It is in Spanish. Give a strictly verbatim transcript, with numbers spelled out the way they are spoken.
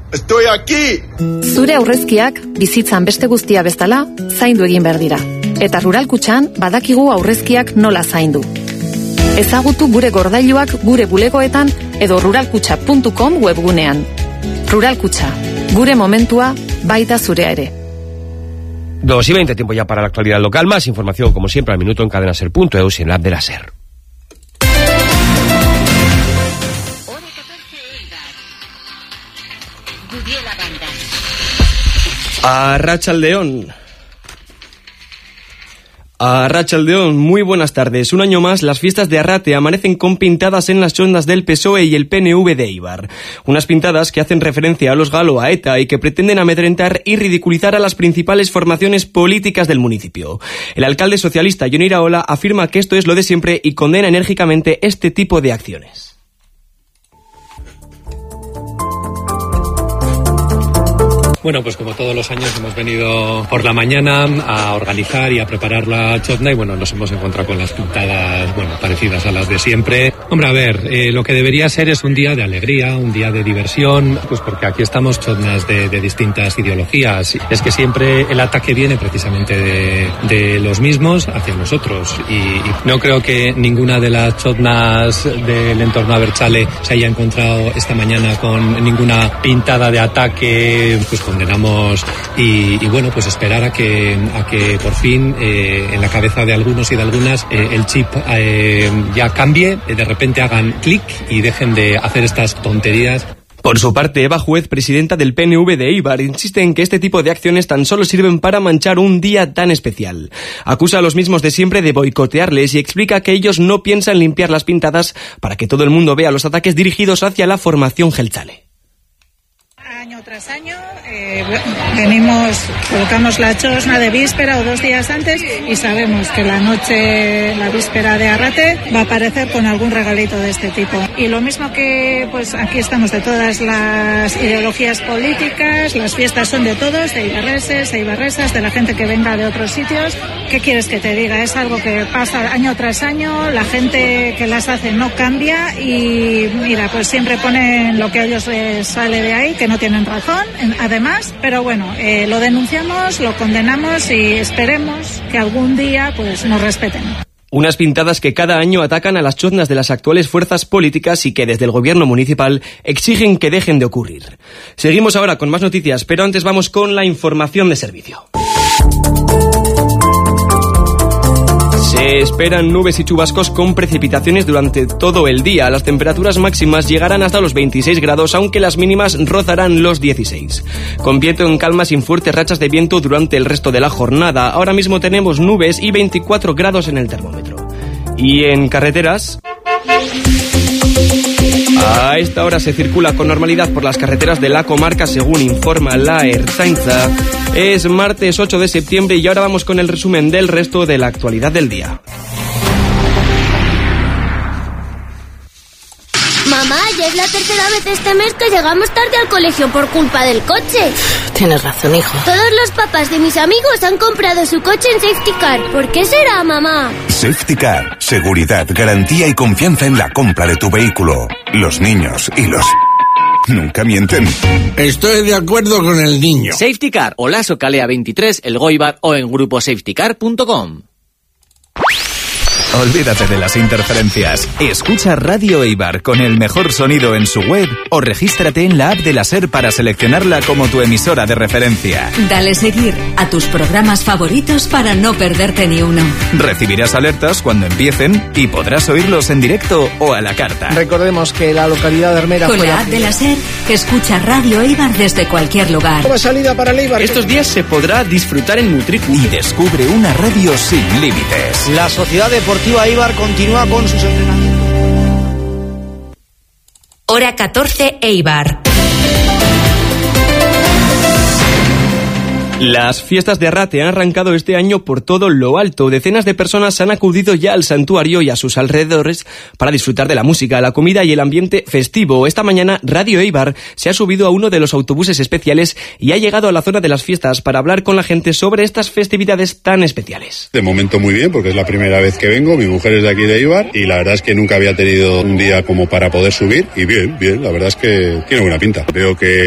Estoy aquí! Zure aurrezkiak bizitzan beste guztia bezala zaindu egin behar dira. Eta Rural Kutxan badakigu aurrezkiak nola zaindu. Ezagutu gure gordailuak gure bulegoetan edo ruralkutxa puntu com webgunean. Rural Kutxa, gure momentua baita zurea ere. dos y veinte, tiempo ya para la actualidad local. Más información, como siempre, al minuto en cadena ser punto eus y en la app de la SER. Arratsaldeon. Arratsaldeon, muy buenas tardes. Un año más, las fiestas de Arrate amanecen con pintadas en las chondas del P S O E y el P N V de Eibar. Unas pintadas que hacen referencia a los galo a ETA y que pretenden amedrentar y ridiculizar a las principales formaciones políticas del municipio. El alcalde socialista Jon Iraola afirma que esto es lo de siempre y condena enérgicamente este tipo de acciones. Bueno, pues como todos los años hemos venido por la mañana a organizar y a preparar la chotna y bueno, nos hemos encontrado con las pintadas, bueno, parecidas a las de siempre. Hombre, a ver, eh, lo que debería ser es un día de alegría, un día de diversión, pues porque aquí estamos chotnas de, de distintas ideologías. Es que siempre el ataque viene precisamente de, de los mismos hacia nosotros y, y no creo que ninguna de las chotnas del entorno abertzale se haya encontrado esta mañana con ninguna pintada de ataque, pues condenamos y, y bueno, pues esperar a que, a que por fin eh, en la cabeza de algunos y de algunas eh, el chip eh, ya cambie, de repente hagan clic y dejen de hacer estas tonterías. Por su parte, Eva Juez, presidenta del P N V de Eibar, insiste en que este tipo de acciones tan solo sirven para manchar un día tan especial. Acusa a los mismos de siempre de boicotearles y explica que ellos no piensan limpiar las pintadas para que todo el mundo vea los ataques dirigidos hacia la formación jeltzale. Año tras año eh, venimos, colocamos la chosna de víspera o dos días antes y sabemos que la noche, la víspera de Arrate va a aparecer con algún regalito de este tipo. Y lo mismo que pues aquí estamos de todas las ideologías políticas, las fiestas son de todos, de ibarreses, de ibarresas, de la gente que venga de otros sitios. ¿Qué quieres que te diga? Es algo que pasa año tras año, la gente que las hace no cambia y mira, pues siempre ponen lo que a ellos les sale de ahí, que no tienen razón, además, pero bueno, eh, lo denunciamos, lo condenamos y esperemos que algún día pues nos respeten. Unas pintadas que cada año atacan a las choznas de las actuales fuerzas políticas y que desde el gobierno municipal exigen que dejen de ocurrir. Seguimos ahora con más noticias, pero antes vamos con la información de servicio. Se esperan nubes y chubascos con precipitaciones durante todo el día. Las temperaturas máximas llegarán hasta los veintiséis grados, aunque las mínimas rozarán los dieciséis. Con viento en calma sin fuertes rachas de viento durante el resto de la jornada. Ahora mismo tenemos nubes y veinticuatro grados en el termómetro. Y en carreteras... A esta hora se circula con normalidad por las carreteras de la comarca, según informa la Ertzaintza. Es martes ocho de septiembre y ahora vamos con el resumen del resto de la actualidad del día. Mamá, ya es la tercera vez este mes que llegamos tarde al colegio por culpa del coche. Tienes razón, hijo. Todos los papás de mis amigos han comprado su coche en Safety Car. ¿Por qué será, mamá? Safety Car. Seguridad, garantía y confianza en la compra de tu vehículo. Los niños y los... nunca mienten. Estoy de acuerdo con el niño. Safety Car, Olaso Calea veintitrés, El Goibar o en grupo safety car punto com. Olvídate de las interferencias. Escucha Radio Eibar con el mejor sonido en su web o regístrate en la app de la SER para seleccionarla como tu emisora de referencia. Dale seguir a tus programas favoritos para no perderte ni uno. Recibirás alertas cuando empiecen y podrás oírlos en directo o a la carta. Recordemos que la localidad de Armera... Con la app de la SER, escucha Radio Eibar desde cualquier lugar. Como salida para el Eibar. Estos días se podrá disfrutar en Mutriku. Y descubre una radio sin límites. La Sociedad Deportiva Eibar continúa con sus entrenamientos. Hora catorce, Eibar. Las fiestas de Arrate han arrancado este año por todo lo alto. Decenas de personas han acudido ya al santuario y a sus alrededores para disfrutar de la música, la comida y el ambiente festivo. Esta mañana Radio Eibar se ha subido a uno de los autobuses especiales y ha llegado a la zona de las fiestas para hablar con la gente sobre estas festividades tan especiales. De momento muy bien, porque es la primera vez que vengo, mi mujer es de aquí de Eibar y la verdad es que nunca había tenido un día como para poder subir y bien, bien, la verdad es que tiene buena pinta. Veo que